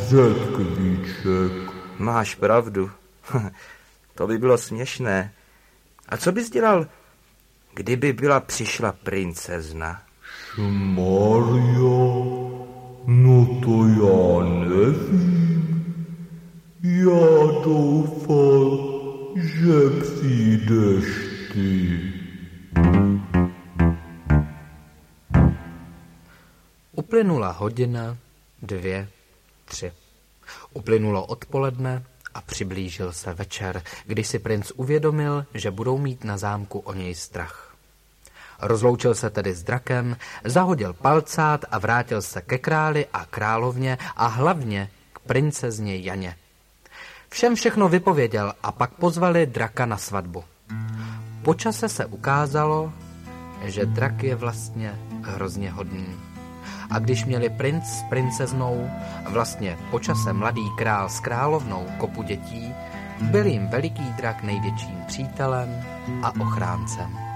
řetkvíček. Máš pravdu. To by bylo směšné. A co bys dělal, kdyby přišla princezna? Šmarja, no to já nevím. Já doufal, že přijdeš ty. Uplynula hodina, 2, 3. Uplynulo odpoledne a přiblížil se večer, když si princ uvědomil, že budou mít na zámku o něj strach. Rozloučil se tedy s drakem, zahodil palcát a vrátil se ke králi a královně a hlavně k princezně Janě. Všem všechno vypověděl a pak pozvali draka na svatbu. Po čase se ukázalo, že drak je vlastně hrozně hodný. A když měli princ s princeznou, vlastně po čase mladý král s královnou kopu dětí, byl jim veliký drak největším přítelem a ochráncem.